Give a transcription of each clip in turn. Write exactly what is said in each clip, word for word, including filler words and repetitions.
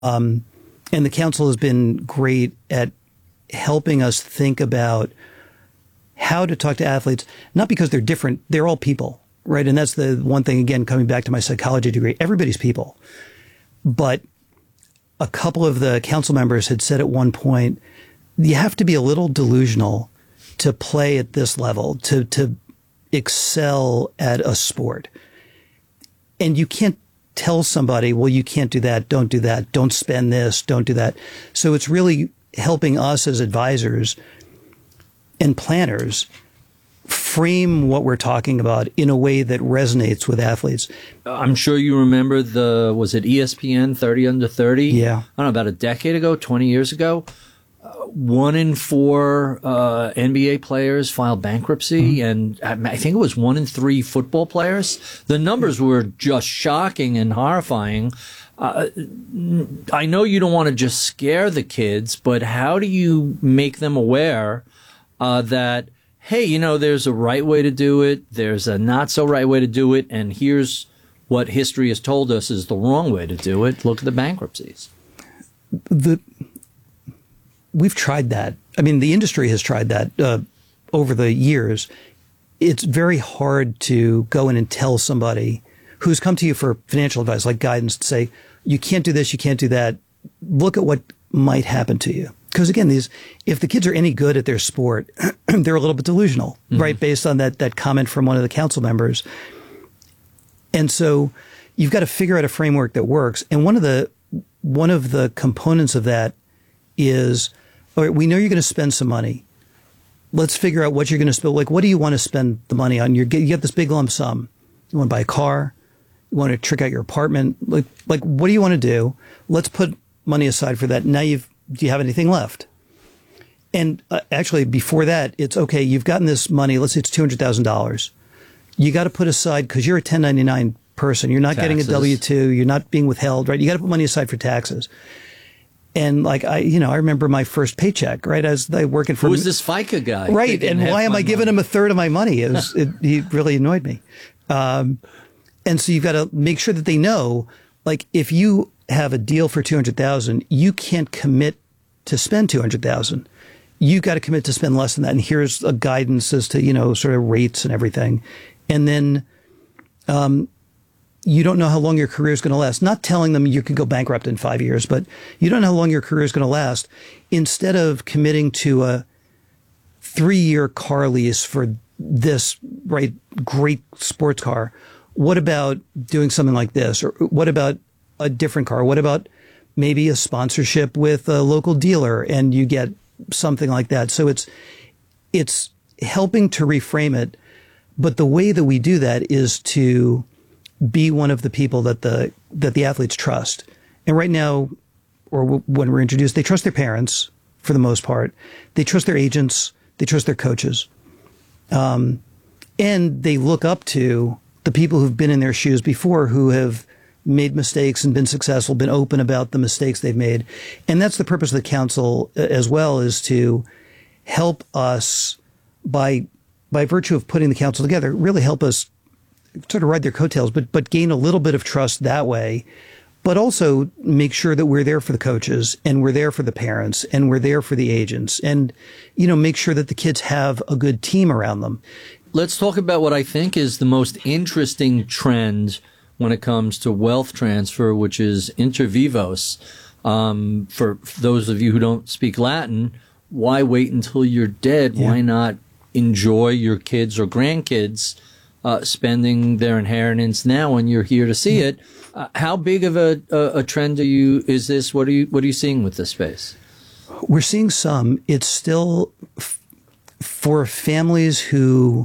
Um, and the council has been great at helping us think about how to talk to athletes, not because they're different, they're all people, right? And that's the one thing, again, coming back to my psychology degree, everybody's people. But a couple of the council members had said at one point, you have to be a little delusional to play at this level, to, to excel at a sport. And you can't tell somebody, well, you can't do that, don't do that, don't spend this, don't do that. So it's really helping us as advisors and planners frame what we're talking about in a way that resonates with athletes. I'm sure you remember the, was it E S P N thirty under thirty? Yeah. I don't know, about a decade ago, twenty years ago. Uh, one in four uh, N B A players filed bankruptcy, mm-hmm. and I think it was one in three football players. The numbers were just shocking and horrifying. Uh, I know you don't want to just scare the kids, but how do you make them aware uh, that, hey, you know, there's a right way to do it, there's a not so right way to do it, and here's what history has told us is the wrong way to do it. Look at the bankruptcies. The We've tried that. I mean, the industry has tried that uh, over the years. It's very hard to go in and tell somebody who's come to you for financial advice, like guidance, to say, you can't do this, you can't do that. Look at what might happen to you. Because again, these, if the kids are any good at their sport, they're a little bit delusional, mm-hmm. right? Based on that, that comment from one of the council members. And so you've got to figure out a framework that works. And one of the, one of the components of that is, all right, we know you're going to spend some money. Let's figure out what you're going to spend. Like, what do you want to spend the money on? You're, you get this big lump sum. You want to buy a car. You want to trick out your apartment. Like, like, what do you want to do? Let's put money aside for that. Now you've, do you have anything left? And uh, actually before that, it's okay. You've gotten this money. Let's say it's two hundred thousand dollars. You got to put aside, because you're a ten ninety-nine person. You're not taxes. Getting a W two. You're not being withheld, right? You got to put money aside for taxes. And like, I, you know, I remember my first paycheck, right? As I working for. Who was this FICA guy? Right. And why am I giving him a third of my money? It was, it, he really annoyed me. Um, and so you've got to make sure that they know, like, if you have a deal for two hundred thousand, you can't commit to spend two hundred thousand. You've got to commit to spend less than that. And here's a guidance as to, you know, sort of rates and everything. And then, um, you don't know how long your career is going to last. Not telling them you could go bankrupt in five years, but you don't know how long your career is going to last. Instead of committing to a three-year car lease for this, right, great sports car, what about doing something like this? Or what about a different car? What about maybe a sponsorship with a local dealer and you get something like that? So it's, it's helping to reframe it. But the way that we do that is to be one of the people that the that the athletes trust. And right now, or w when we're introduced, they trust their parents for the most part. They trust their agents. They trust their coaches. Um, and they look up to the people who've been in their shoes before, who have made mistakes and been successful, been open about the mistakes they've made. And that's the purpose of the council as well, is to help us by by virtue of putting the council together, really help us sort of ride their coattails, but but gain a little bit of trust that way, but also make sure that we're there for the coaches and we're there for the parents and we're there for the agents, and, you know, make sure that the kids have a good team around them. Let's talk about what I think is the most interesting trend when it comes to wealth transfer, which is inter vivos. Um, for those of you who don't speak Latin, why wait until you're dead? Yeah. Why not enjoy your kids or grandkids Uh, spending their inheritance now when you're here to see it? Uh, how big of a, a, a trend are you, is this? What are you, what are you seeing with this space? We're seeing some. It's still f for families who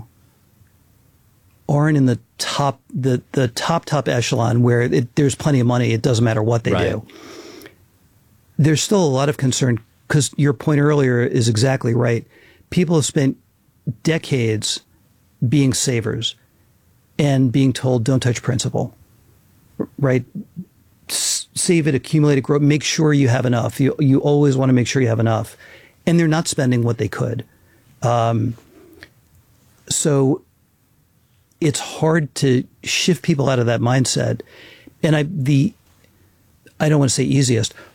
aren't in the top, the, the top, top echelon where it, there's plenty of money. It doesn't matter what they right. do. There's still a lot of concern, because your point earlier is exactly right. People have spent decades being savers and being told, don't touch principal, right? S save it, accumulate it, grow, make sure you have enough. You, you always want to make sure you have enough. And they're not spending what they could. Um, so it's hard to shift people out of that mindset. And I, the, I don't want to say easiest,